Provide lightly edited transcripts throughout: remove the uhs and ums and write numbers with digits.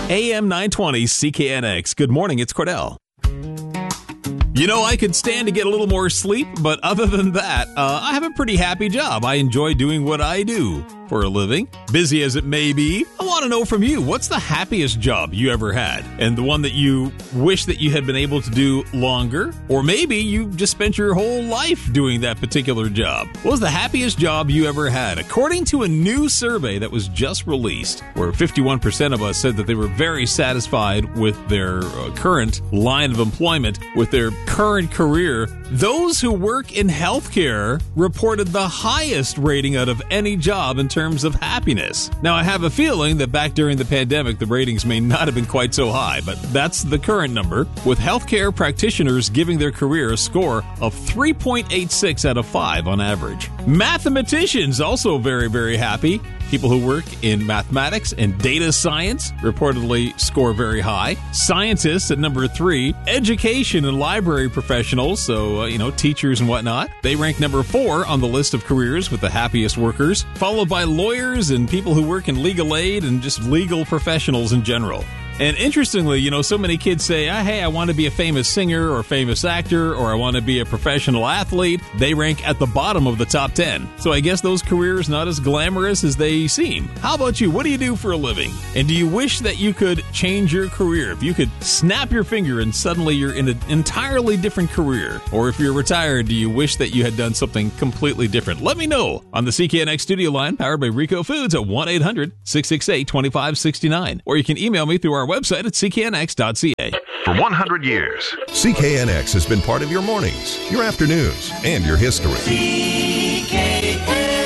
AM 920 CKNX. Good morning, it's Cordell. You know, I could stand to get a little more sleep, but other than that, I have a pretty happy job. I enjoy doing what I do for a living. Busy as it may be, I want to know from you, what's the happiest job you ever had? And the one that you wish that you had been able to do longer? Or maybe you just spent your whole life doing that particular job. What was the happiest job you ever had? According to a new survey that was just released, where 51% of us said that they were very satisfied with their current line of employment, with their current career, those who work in healthcare reported the highest rating out of any job in terms of happiness. Now, I have a feeling that back during the pandemic, the ratings may not have been quite so high, but that's the current number, with healthcare practitioners giving their career a score of 3.86 out of 5 on average. Mathematicians also very, very happy. People who work in mathematics and data science reportedly score very high. Scientists at number 3. Education and library professionals, so, teachers and whatnot, they rank number 4 on the list of careers with the happiest workers, followed by lawyers and people who work in legal aid and just legal professionals in general. And interestingly, so many kids say, hey, I want to be a famous singer or famous actor, or I want to be a professional athlete. They rank at the bottom of the top 10. So I guess those careers not as glamorous as they seem. How about you? What do you do for a living? And do you wish that you could change your career? If you could snap your finger and suddenly you're in an entirely different career? Or if you're retired, do you wish that you had done something completely different? Let me know on the CKNX studio line, powered by Rico Foods at 1-800-668-2569. Or you can email me through our website at cknx.ca. For 100 years, CKNX has been part of your mornings, your afternoons, and your history. CKNX.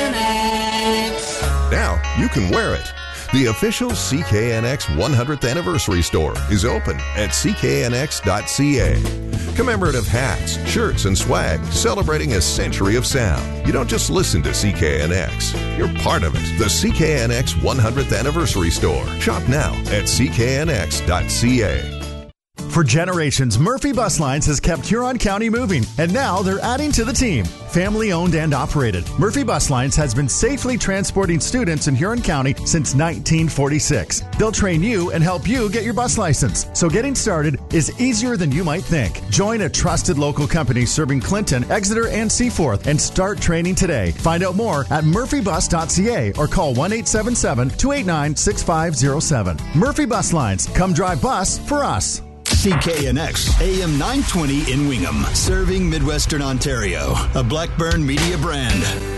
Now you can wear it. The official CKNX 100th anniversary store is open at cknx.ca. Commemorative hats, shirts, and swag celebrating a century of sound. You don't just listen to CKNX, you're part of it. The CKNX 100th anniversary store. Shop now at cknx.ca. For generations, Murphy Bus Lines has kept Huron County moving, and now they're adding to the team. Family owned and operated, Murphy Bus Lines has been safely transporting students in Huron County since 1946. They'll train you and help you get your bus license, so getting started is easier than you might think. Join a trusted local company serving Clinton, Exeter, and Seaforth and start training today. Find out more at murphybus.ca or call 1-877-289-6507. Murphy Bus Lines. Come drive bus for us. CKNX AM 920 in Wingham, serving Midwestern Ontario, a Blackburn Media brand.